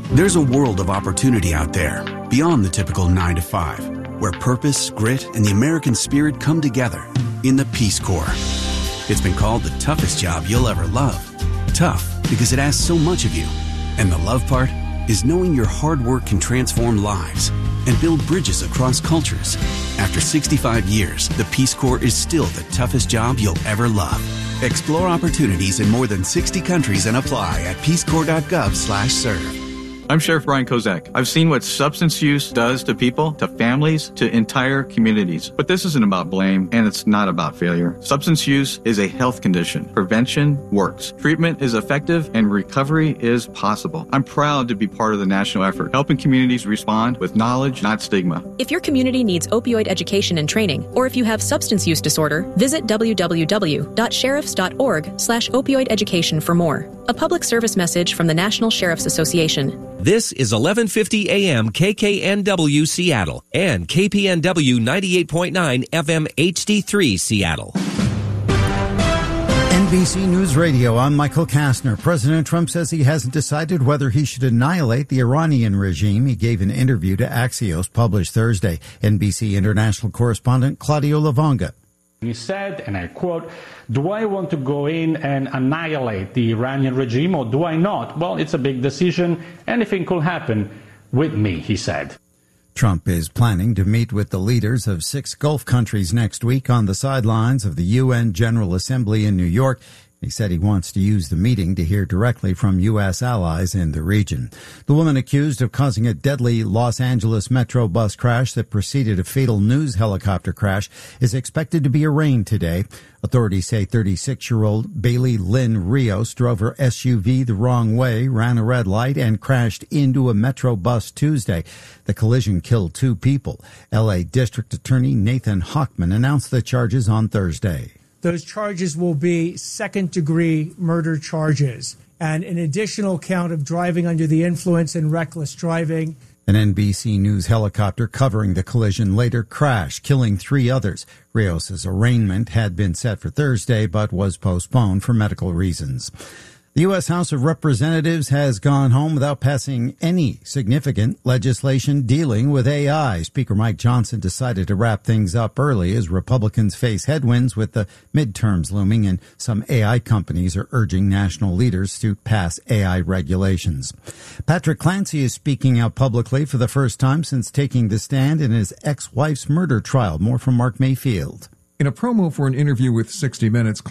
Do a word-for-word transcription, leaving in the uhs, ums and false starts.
There's a world of opportunity out there, beyond the typical nine to five, where purpose, grit, and the American spirit come together in the Peace Corps. It's been called the toughest job you'll ever love. Tough because it asks so much of you. And the love part is knowing your hard work can transform lives and build bridges across cultures. After sixty-five years, the Peace Corps is still the toughest job you'll ever love. Explore opportunities in more than sixty countries and apply at peacecorps.gov slash serve. I'm Sheriff Brian Kozak. I've seen what substance use does to people, to families, to entire communities. But this isn't about blame, and it's not about failure. Substance use is a health condition. Prevention works. Treatment is effective, and recovery is possible. I'm proud to be part of the national effort, helping communities respond with knowledge, not stigma. If your community needs opioid education and training, or if you have substance use disorder, visit w w w dot sheriffs dot org slash opioid education for more. A public service message from the National Sheriff's Association. This is eleven fifty A M K K N W Seattle and K P N W ninety-eight point nine F M H D three Seattle. N B C News Radio, I'm Michael Kastner. President Trump says he hasn't decided whether he should annihilate the Iranian regime. He gave an interview to Axios published Thursday. N B C international correspondent Claudio Lavonga. He said, and I quote, "Do I want to go in and annihilate the Iranian regime or do I not? Well, it's a big decision. Anything could happen with me," he said. Trump is planning to meet with the leaders of six Gulf countries next week on the sidelines of the U N General Assembly in New York. He said he wants to use the meeting to hear directly from U S allies in the region. The woman accused of causing a deadly Los Angeles Metro bus crash that preceded a fatal news helicopter crash is expected to be arraigned today. Authorities say thirty-six-year-old Bailey Lynn Rios drove her S U V the wrong way, ran a red light, and crashed into a Metro bus Tuesday. The collision killed two people. L A District Attorney Nathan Hochman announced the charges on Thursday. Those charges will be second-degree murder charges and an additional count of driving under the influence and reckless driving. An N B C News helicopter covering the collision later crashed, killing three others. Rios' arraignment had been set for Thursday but was postponed for medical reasons. The U S House of Representatives has gone home without passing any significant legislation dealing with A I. Speaker Mike Johnson decided to wrap things up early as Republicans face headwinds with the midterms looming, and some A I companies are urging national leaders to pass A I regulations. Patrick Clancy is speaking out publicly for the first time since taking the stand in his ex-wife's murder trial. More from Mark Mayfield. In a promo for an interview with sixty minutes,